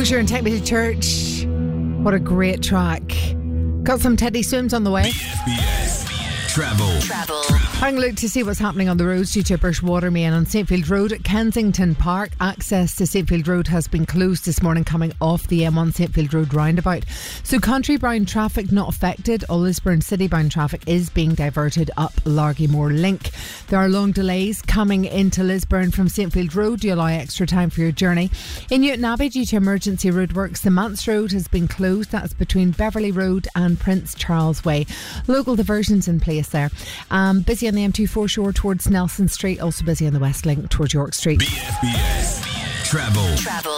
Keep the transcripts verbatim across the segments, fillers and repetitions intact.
Closure and Take Me to Church. What a great track. Got some Teddy Swims on the way. B F B S Travel. Travel. Having a look to see what's happening on the roads due to a burst water main on Saintfield Road at Kensington Park. Access to Saintfield Road has been closed this morning coming off the M one Saintfield Road roundabout. So country-bound traffic not affected. All Lisburn city-bound traffic is being diverted up Largymore Link. There are long delays coming into Lisburn from Saintfield Road to allow extra time for your journey. In Newton Abbey, due to emergency roadworks, the Mance Road has been closed. That's between Beverley Road and Prince Charles Way. Local diversions in place there. Um, busy on the M twenty-four shore towards Nelson Street, also busy on the West Link towards York Street. B F B S Travel. Travel.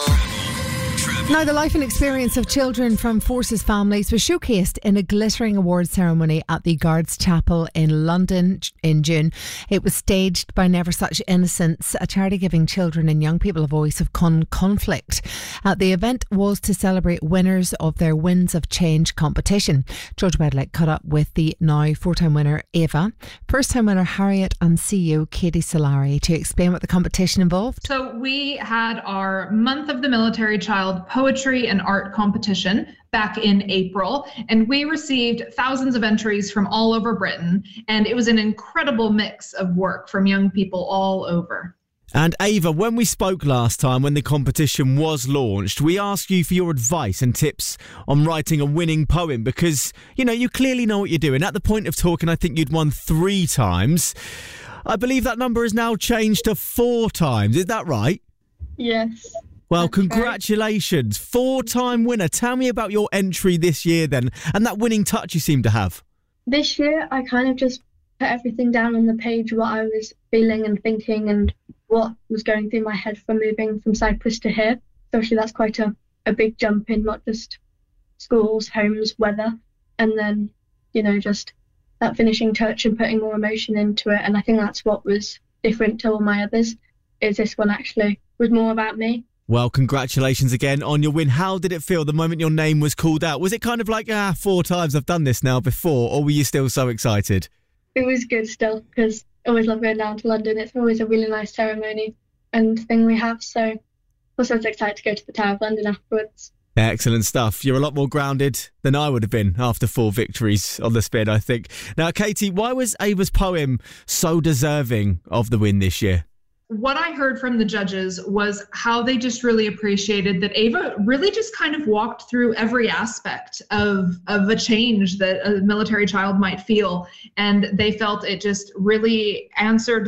Now, the life and experience of children from Forces families was showcased in a glittering awards ceremony at the Guards Chapel in London in June. It was staged by Never Such Innocence, a charity giving children and young people a voice of con- conflict. Uh, the event was to celebrate winners of their Winds of Change competition. George Wedlick caught up with the now four-time winner Ava, first-time winner Harriet and C E O Katie Solari to explain what the competition involved. So we had our Month of the Military Child poetry and art competition back in April, and we received thousands of entries from all over Britain, and it was an incredible mix of work from young people all over. And Ava, when we spoke last time, when the competition was launched, we asked you for your advice and tips on writing a winning poem because, you know, you clearly know what you're doing. At the point of talking, I think you'd won three times. I believe that number has now changed to four times. Is that right? Yes. Well, congratulations. Four-time winner. Tell me about your entry this year then, and that winning touch you seem to have. This year, I kind of just put everything down on the page, what I was feeling and thinking and what was going through my head from moving from Cyprus to here. So actually, that's quite a, a big jump in not just schools, homes, weather, and then, you know, just that finishing touch and putting more emotion into it. And I think that's what was different to all my others, is this one actually was more about me. Well, congratulations again on your win. How did it feel the moment your name was called out? Was it kind of like, ah, four times I've done this now before, or were you still so excited? It was good still, because I always love going down to London. It's always a really nice ceremony and thing we have, so also was excited to go to the Tower of London afterwards. Excellent stuff. You're a lot more grounded than I would have been after four victories on the spin, I think. Now, Katie, why was Ava's poem so deserving of the win this year? What I heard from the judges was how they just really appreciated that Ava really just kind of walked through every aspect of, of a change that a military child might feel. And they felt it just really answered